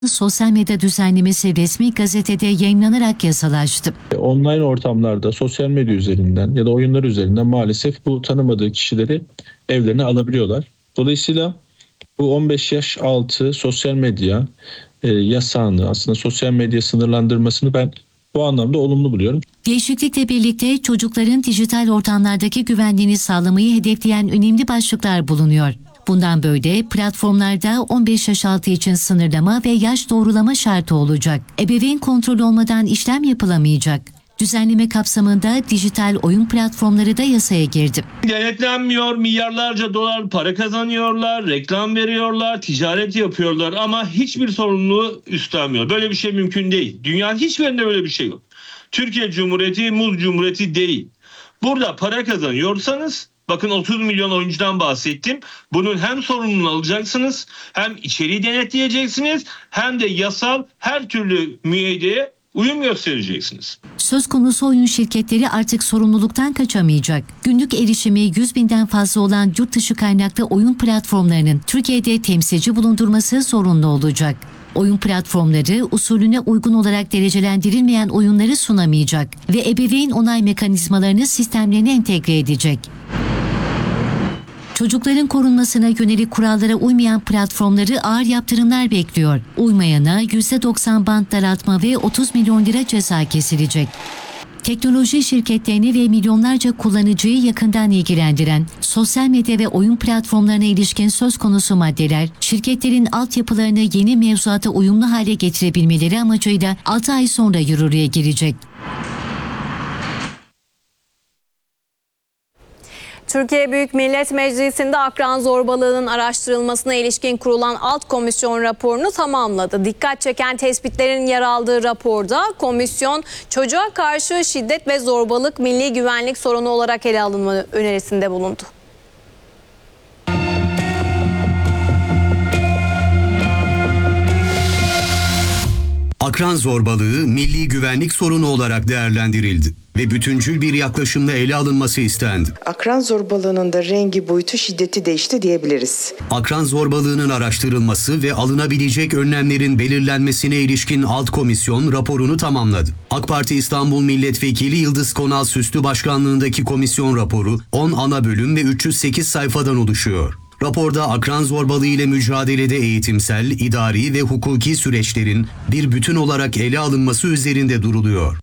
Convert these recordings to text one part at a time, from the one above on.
Sosyal medya düzenlemesi resmi gazetede yayınlanarak yasalaştı. Online ortamlarda sosyal medya üzerinden ya da oyunlar üzerinden maalesef bu tanımadığı kişileri evlerine alabiliyorlar. Dolayısıyla bu 15 yaş altı sosyal medya yasağını, aslında sosyal medya sınırlandırmasını ben bu anlamda olumlu buluyorum. Değişiklikle birlikte çocukların dijital ortamlardaki güvenliğini sağlamayı hedefleyen önemli başlıklar bulunuyor. Bundan böyle platformlarda 15 yaş altı için sınırlama ve yaş doğrulama şartı olacak. Ebeveyn kontrolü olmadan işlem yapılamayacak. Düzenleme kapsamında dijital oyun platformları da yasaya girdi. Denetlenmiyor, milyarlarca dolar para kazanıyorlar, reklam veriyorlar, ticaret yapıyorlar ama hiçbir sorumluluğu üstlenmiyor. Böyle bir şey mümkün değil. Dünyanın hiçbirinde böyle bir şey yok. Türkiye Cumhuriyeti muz cumhuriyeti değil. Burada para kazanıyorsanız, bakın 30 milyon oyuncudan bahsettim. Bunun hem sorumluluğunu alacaksınız, hem içeriği denetleyeceksiniz, hem de yasal her türlü müeyyideye uyum göstereceksiniz. Söz konusu oyun şirketleri artık sorumluluktan kaçamayacak. Günlük erişimi 100.000'den fazla olan yurt dışı kaynaklı oyun platformlarının Türkiye'de temsilci bulundurması zorunlu olacak. Oyun platformları usulüne uygun olarak derecelendirilmeyen oyunları sunamayacak ve ebeveyn onay mekanizmalarını sistemlerine entegre edecek. Çocukların korunmasına yönelik kurallara uymayan platformları ağır yaptırımlar bekliyor. Uymayana %90 bant daraltma ve 30 milyon lira ceza kesilecek. Teknoloji şirketlerini ve milyonlarca kullanıcıyı yakından ilgilendiren sosyal medya ve oyun platformlarına ilişkin söz konusu maddeler, şirketlerin altyapılarını yeni mevzuata uyumlu hale getirebilmeleri amacıyla 6 ay sonra yürürlüğe girecek. Türkiye Büyük Millet Meclisi'nde akran zorbalığının araştırılmasına ilişkin kurulan alt komisyon raporunu tamamladı. Dikkat çeken tespitlerin yer aldığı raporda komisyon çocuğa karşı şiddet ve zorbalık milli güvenlik sorunu olarak ele alınma önerisinde bulundu. Akran zorbalığı milli güvenlik sorunu olarak değerlendirildi ve bütüncül bir yaklaşımla ele alınması istendi. Akran zorbalığının da rengi, boyutu, şiddeti değişti diyebiliriz. Akran zorbalığının araştırılması ve alınabilecek önlemlerin belirlenmesine ilişkin alt komisyon raporunu tamamladı. AK Parti İstanbul Milletvekili Yıldız Konal Süslü başkanlığındaki komisyon raporu 10 ana bölüm ve 308 sayfadan oluşuyor. Raporda akran zorbalığı ile mücadelede eğitimsel, idari ve hukuki süreçlerin bir bütün olarak ele alınması üzerinde duruluyor.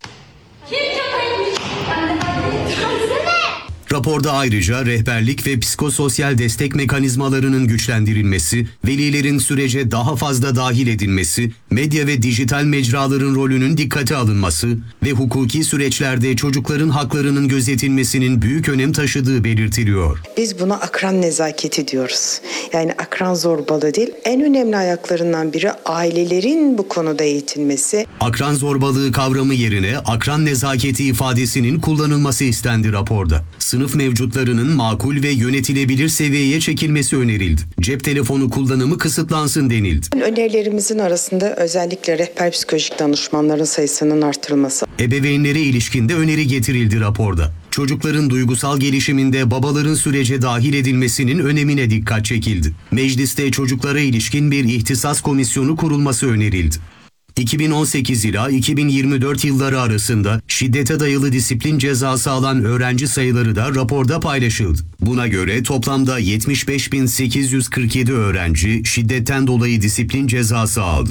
Raporda ayrıca rehberlik ve psikososyal destek mekanizmalarının güçlendirilmesi, velilerin sürece daha fazla dahil edilmesi, medya ve dijital mecraların rolünün dikkate alınması ve hukuki süreçlerde çocukların haklarının gözetilmesinin büyük önem taşıdığı belirtiliyor. Biz buna akran nezaketi diyoruz. Yani akran zorbalığı değil, en önemli ayaklarından biri ailelerin bu konuda eğitilmesi. Akran zorbalığı kavramı yerine akran nezaketi ifadesinin kullanılması istendi raporda. Sınıf mevcutlarının makul ve yönetilebilir seviyeye çekilmesi önerildi. Cep telefonu kullanımı kısıtlansın denildi. Önerilerimizin arasında özellikle rehber psikolojik danışmanların sayısının artırılması. Ebeveynlere ilişkin de öneri getirildi raporda. Çocukların duygusal gelişiminde babaların sürece dahil edilmesinin önemine dikkat çekildi. Mecliste çocuklara ilişkin bir ihtisas komisyonu kurulması önerildi. 2018 ila 2024 yılları arasında şiddete dayalı disiplin cezası alan öğrenci sayıları da raporda paylaşıldı. Buna göre toplamda 75.847 öğrenci şiddetten dolayı disiplin cezası aldı.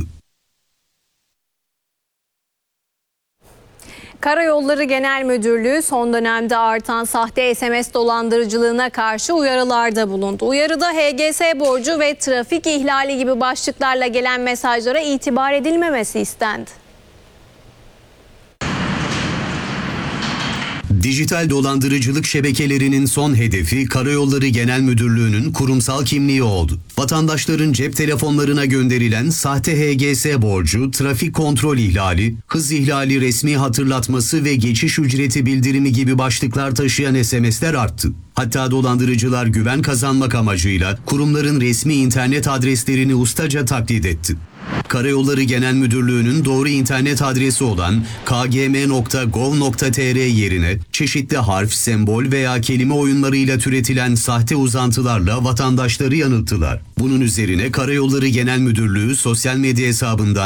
Karayolları Genel Müdürlüğü son dönemde artan sahte SMS dolandırıcılığına karşı uyarılarda bulundu. Uyarıda HGS borcu ve trafik ihlali gibi başlıklarla gelen mesajlara itibar edilmemesi istendi. Dijital dolandırıcılık şebekelerinin son hedefi Karayolları Genel Müdürlüğü'nün kurumsal kimliği oldu. Vatandaşların cep telefonlarına gönderilen sahte HGS borcu, trafik kontrol ihlali, hız ihlali resmi hatırlatması ve geçiş ücreti bildirimi gibi başlıklar taşıyan SMS'ler arttı. Hatta dolandırıcılar güven kazanmak amacıyla kurumların resmi internet adreslerini ustaca taklit etti. Karayolları Genel Müdürlüğü'nün doğru internet adresi olan kgm.gov.tr yerine çeşitli harf, sembol veya kelime oyunlarıyla türetilen sahte uzantılarla vatandaşları yanılttılar. Bunun üzerine Karayolları Genel Müdürlüğü sosyal medya hesabından